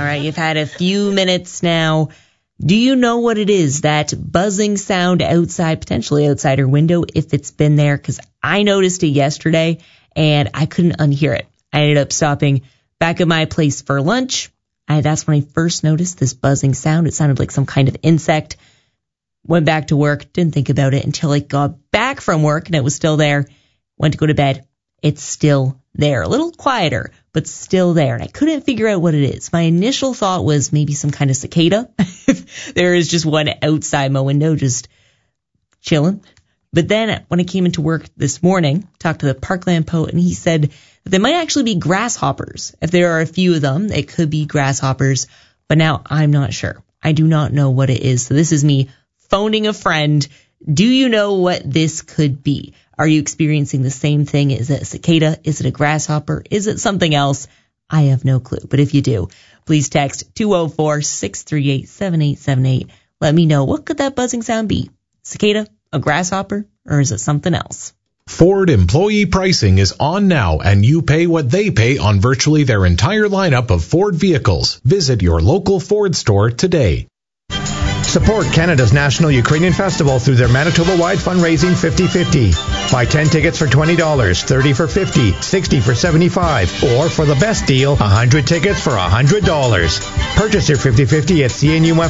right, you've had a few minutes now. Do you know what it is, that buzzing sound outside, potentially outside your window, if it's been there? Because I noticed it yesterday, and I couldn't unhear it. I ended up stopping back at my place for lunch. That's when I first noticed this buzzing sound. It sounded like some kind of insect. Went back to work, didn't think about it until I got back from work, and it was still there. Went to go to bed. It's still there. A little quieter, but still there. And I couldn't figure out what it is. My initial thought was maybe some kind of cicada. There is just one outside my window, just chilling. But then when I came into work this morning, talked to the Parkland Poet, and he said that they might actually be grasshoppers. If there are a few of them, it could be grasshoppers. But now I'm not sure. I do not know what it is. So this is me phoning a friend. Do you know what this could be? Are you experiencing the same thing? Is it a cicada? Is it a grasshopper? Is it something else? I have no clue. But if you do, please text 204-638-7878. Let me know, what could that buzzing sound be? Cicada? A grasshopper? Or is it something else? Ford employee pricing is on now, and you pay what they pay on virtually their entire lineup of Ford vehicles. Visit your local Ford store today. Support Canada's National Ukrainian Festival through their Manitoba-wide fundraising 50-50. Buy 10 tickets for $20, 30 for $50, 60 for $75, or for the best deal, 100 tickets for $100. Purchase your 50-50 at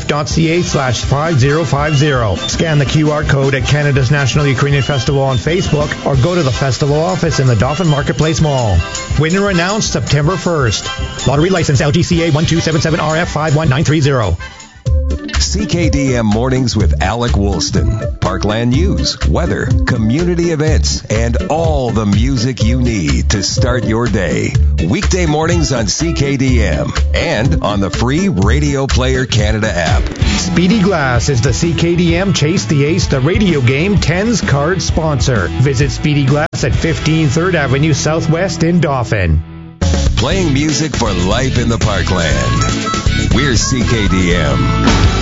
cnuf.ca/5050. Scan the QR code at Canada's National Ukrainian Festival on Facebook, or go to the festival office in the Dauphin Marketplace Mall. Winner announced September 1st. Lottery license LGCA 1277RF51930. CKDM Mornings with Alec Woolston. Parkland news, weather, community events, and all the music you need to start your day. Weekday mornings on CKDM and on the free Radio Player Canada app. Speedy Glass is the CKDM Chase the Ace, the radio game 10's card sponsor. Visit Speedy Glass at 15 3rd Avenue Southwest in Dauphin. Playing music for life in the Parkland. We're CKDM.